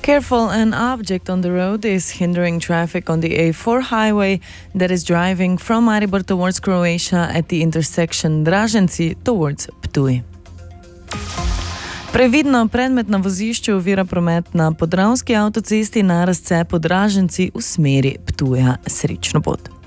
Careful, an object on the road is hindering traffic on the A4 highway that is driving from Maribor towards Croatia at the intersection Draženci towards Ptuj. Previdno, predmet na vozišču ovira promet na Podravski avtocesti na razcepu Draženci v smeri Ptuja. Srečno pot.